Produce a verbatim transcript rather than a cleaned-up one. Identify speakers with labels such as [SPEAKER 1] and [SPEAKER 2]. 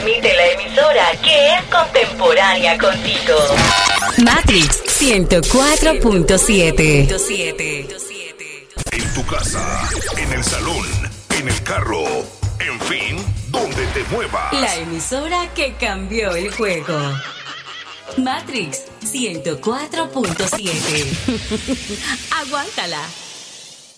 [SPEAKER 1] transmite la emisora que es contemporánea contigo.
[SPEAKER 2] Matrix ciento cuatro punto siete.
[SPEAKER 3] En tu casa, en el salón, en el carro, en fin, donde te muevas.
[SPEAKER 2] La emisora que cambió el juego. Matrix ciento cuatro punto siete. Aguántala.